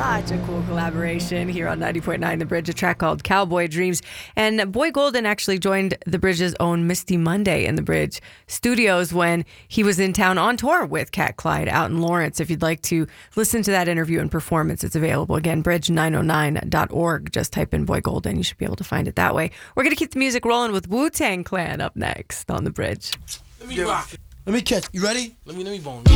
Such a cool collaboration here on 90.9 The Bridge, a track called Cowboy Dreams. And Boy Golden actually joined The Bridge's own Misty Monday in The Bridge studios when he was in town on tour with Cat Clyde out in Lawrence. If you'd like to listen to that interview and performance, it's available. Again, bridge909.org. Just type in Boy Golden. You should be able to find it that way. We're going to keep the music rolling with Wu-Tang Clan up next on The Bridge. Let me rock it. Let me catch. You ready? Let me bone.